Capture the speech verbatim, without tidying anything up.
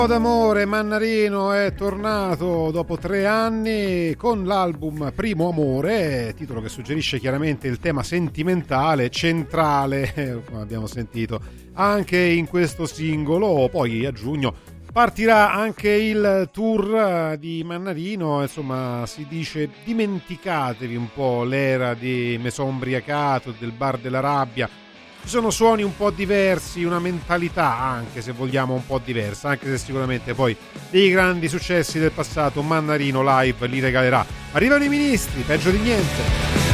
D'amore, Mannarino è tornato dopo tre anni con l'album Primo Amore, titolo che suggerisce chiaramente il tema sentimentale centrale, come abbiamo sentito anche in questo singolo. Poi a giugno partirà anche il tour di Mannarino, insomma si dice dimenticatevi un po' l'era di Me son ubriacato, del bar della rabbia. Ci sono suoni un po' diversi, una mentalità anche se vogliamo un po' diversa, anche se sicuramente poi dei grandi successi del passato Mannarino live li regalerà. Arrivano i ministri, peggio di niente.